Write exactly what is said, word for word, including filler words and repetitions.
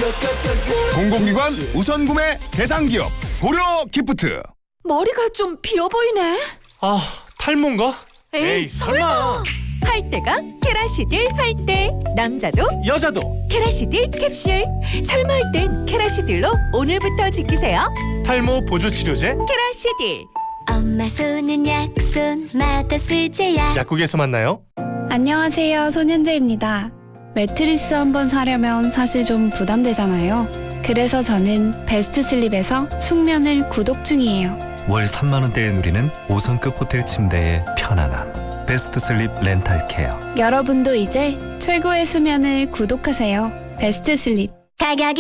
공공기관 우선 구매 대상 기업 고려 기프트. 머리가 좀 비어 보이네. 아, 탈모인가? 에이, 에이, 설마. 할 때가 케라시딜 할 때. 남자도 여자도 케라시딜 캡슐. 설마 할 땐 케라시딜로 오늘부터 지키세요. 탈모 보조 치료제 케라시딜. 엄마 손은 약손 마다 쓰제야. 약국에서 만나요. 안녕하세요, 손현재입니다. 매트리스 한번 사려면 사실 좀 부담되잖아요. 그래서 저는 베스트슬립에서 숙면을 구독 중이에요. 월 삼만 원대에 누리는 오 성급 호텔 침대의 편안함. 베스트슬립 렌탈케어. 여러분도 이제 최고의 수면을 구독하세요. 베스트슬립. 가격이